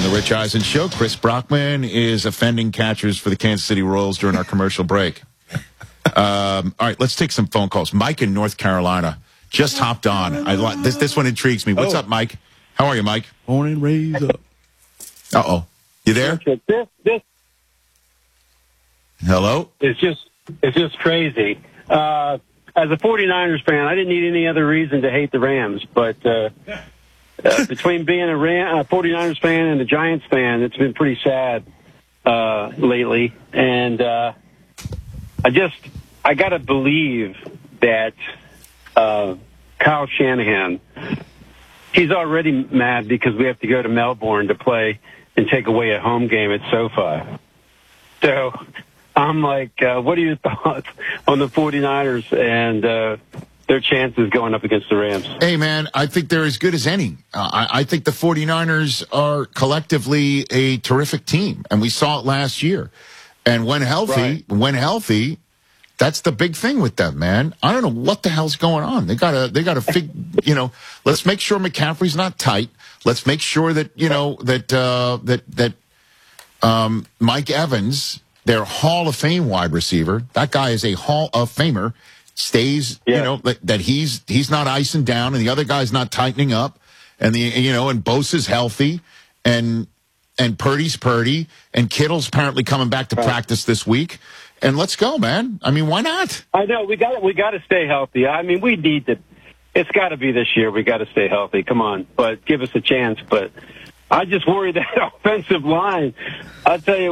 the Rich Eisen Show. Chris Brockman is offending catchers for the Kansas City Royals during our commercial break. All right, let's take some phone calls. Mike in North Carolina just hopped on. This one intrigues me. What's up, Mike? How are you, Mike? Born and raised up. Uh-oh. You there? This Hello? it's just crazy. As a 49ers fan, I didn't need any other reason to hate the Rams, but between being a 49ers fan and a Giants fan, it's been pretty sad lately. And I got to believe that Kyle Shanahan, he's already mad because we have to go to Melbourne to play and take away a home game at SoFi. So I'm like, what are your thoughts on the 49ers and their chances going up against the Rams? Hey, man, I think they're as good as any. I think the 49ers are collectively a terrific team, and we saw it last year. And when healthy, that's the big thing with them, man. I don't know what the hell's going on. They gotta figure, let's make sure McCaffrey's not tight. Let's make sure that, that Mike Evans, their Hall of Fame wide receiver, that guy is a Hall of Famer, stays, that he's not icing down and the other guy's not tightening up, and and Bosa's healthy, and Purdy's Purdy, and Kittle's apparently coming back to practice this week. And let's go, man. I mean, why not? I know we got to stay healthy. I mean, we need to. It's got to be this year. We got to stay healthy. Come on, but give us a chance. But I just worry that offensive line. I'll tell you.